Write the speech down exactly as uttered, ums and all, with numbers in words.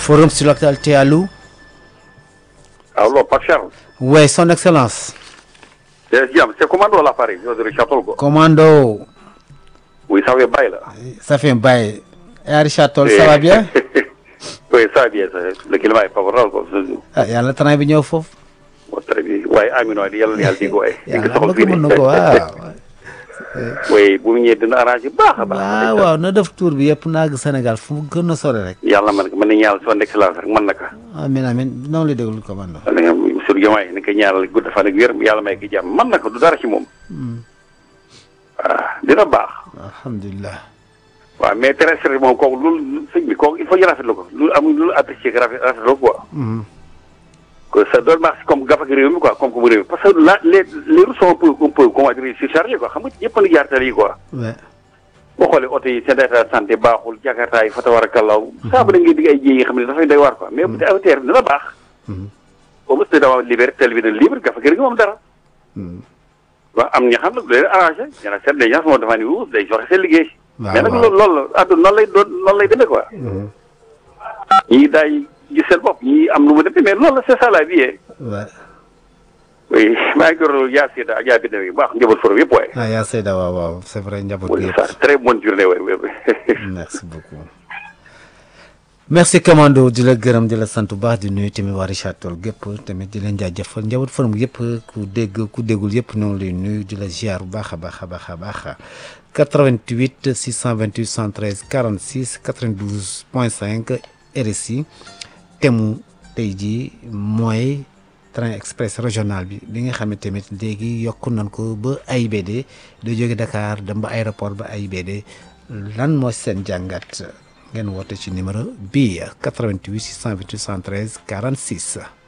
forum sur l'actualité, allô? Allô, Pape Charles. Oui, son excellence. C'est commando l'appareil, de Richard Tolgo. Commando. Oui, ça va bien là. Ça fait un bail. Et à Richard Tol, ça va bien? Oui, ça va bien. Le climat est favorable. Ah, il y a le train qui est foofu. Très bien. Oui, Amino, il y a le yàlla di ko ay. Yàlla bëgg mën na ko waaw. Oui, bu ñu ñëwee dina arrangé baax a baax. waaw waaw na def tour bi yëpp naag Sénégal fu mu gën a sore rek. yàlla man mën nañu ñaanal son excellence rek mën na ko. amiin amiin noonu lay déglu commando. da nga monsieur Diomaye ni ko ñaanal gudd fan ak wér yàlla may ko jàmm mën na ko du dara ci moom. waaw dina baax. alhamdulilah. waaw mais très sérieux moom kooku loolu sëñ bi kooku il faut ñu rafetlu ko lu amul lu apprécié que rafet rafetlu quoi. que ça doit marcher comme gafa gi réew mi quoi comme comme réew mi parce que là les les routes sont un peu un peu comment dire surchargées quoi xam nga ñëpp a ngi jaar tali yi quoi. Ouais. boo xoolee oto yi seen état de santé baaxul jakarta yi fa tabarakallaahu. saa bu ne ngay digg ay jéey yi xam ne dafay doy waar quoi mais bu dee avenir dina baax. au moins te dama libéré télé bi dina libre gafa gi rek moom dara. waaw am ña xam nag lu leen arrangé ñu ne seet les gens sont devant nous day joxe seen liggéey. waaw mais nag loolu loolu la àdduna noonu lay doon noonu lay demee quoi. ñii daay gis seen bopp ñii am lu mu demee mais loolu la c'est ça la vie. Ouais. oui maa ngi gërëm yaa Seyda ak yaa Biddew yi baax njaboot forom yëpp waaye. ah yaa Seyda waaw waaw c'est vrai njaboot oui gi ça très bonne journée waaye. merci beaucoup. merci commando di la gërëm di la sant bu baax di nuyu tamit waa Richard Toll gépp tamit di leen jaajëfal njaboot forum yëpp ku dégg ku déggul yëpp ñoo ngi lay nuyu di la ziar bu baax a baax a baax a baax quatre-vingt-huit six cent vingt-huit cent treize quarante-six quatre-vingt-douze point cinq R S I temu tey jii mooy train express régional bi bi nga xam ne tamit léegi yokk nañ ko ba A I B D da jóge Dakar dem ba aéroport ba A I B D lan moo seen jàngat ngeen woote ci numéro bii quatre-vingt-huit six cent vingt-huit cent treize quarante-six